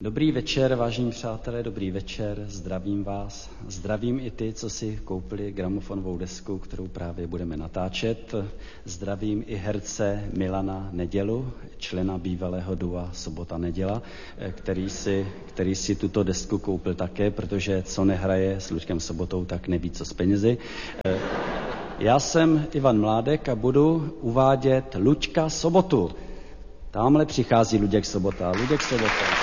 Dobrý večer, vážení přátelé, dobrý večer, zdravím vás. Zdravím i ty, co si koupili gramofonovou desku, kterou právě budeme natáčet. Zdravím i herce Milana Nedělu, člena bývalého dua Sobota Neděla, který si tuto desku koupil také, protože co nehraje s Luďkem Sobotou, tak neví, co s penězi. Já jsem Ivan Mládek a budu uvádět Luďka Sobotu. Támhle přichází Luděk Sobota. Luděk Sobota.